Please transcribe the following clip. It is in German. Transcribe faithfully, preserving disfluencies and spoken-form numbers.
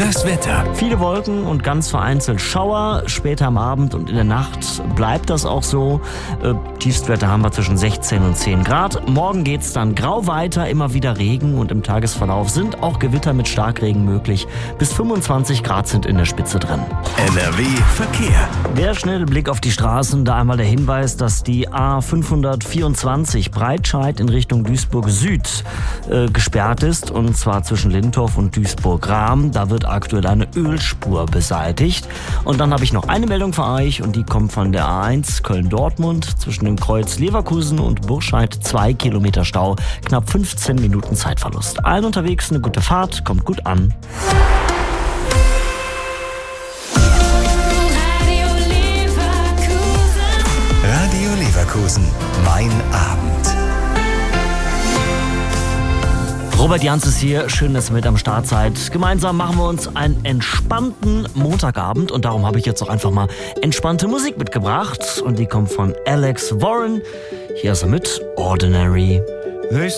Das Wetter. Viele Wolken und ganz vereinzelt Schauer. Später am Abend und in der Nacht bleibt das auch so. Äh, Tiefstwerte haben wir zwischen sechzehn und zehn Grad. Morgen geht's dann grau weiter, immer wieder Regen und im Tagesverlauf sind auch Gewitter mit Starkregen möglich. Bis fünfundzwanzig Grad sind in der Spitze drin. N R W Verkehr. Der schnelle Blick auf die Straßen, da einmal der Hinweis, dass die A fünfhundertvierundzwanzig Breitscheid in Richtung Duisburg Süd äh, gesperrt ist, und zwar zwischen Lintorf und Duisburg-Rahm. Da wird aktuell eine Ölspur beseitigt. Und dann habe ich noch eine Meldung für euch und die kommt von der A eins Köln-Dortmund zwischen dem Kreuz Leverkusen und Burscheid. Zwei Kilometer Stau, knapp fünfzehn Minuten Zeitverlust. Allen unterwegs eine gute Fahrt, kommt gut an. Radio Leverkusen, mein Abend. Robert Jans ist hier, schön, dass ihr mit am Start seid. Gemeinsam machen wir uns einen entspannten Montagabend und darum habe ich jetzt auch einfach mal entspannte Musik mitgebracht und die kommt von Alex Warren. Hier ist er mit Ordinary.